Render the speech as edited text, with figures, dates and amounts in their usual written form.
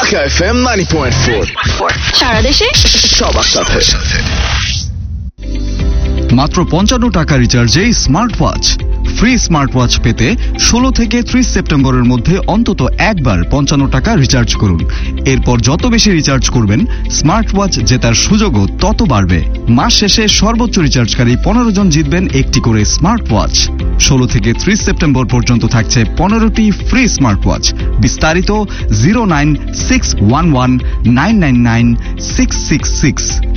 Sky FM 90.4 সারা দেশে সবার সাথে। মাত্র 55 টাকা রিচার্জে smart watch. Free smart watch পেতে 16 থেকে 30 সেপ্টেম্বরের মধ্যে অন্তত একবার 55 টাকা রিচার্জ করুন। এরপর যত বেশি রিচার্জ করবেন স্মার্ট ওয়াচ জেতার সুযোগও তত বাড়বে। মাস শেষে সর্বোচ্চ রিচার্জকারী 15 জন জিতবেন একটি করে স্মার্ট ওয়াচ। 16 থেকে 30 সেপ্টেম্বর পর্যন্ত থাকছে 15টি ফ্রি স্মার্ট ওয়াচ। বিস্তারিত 09611999666।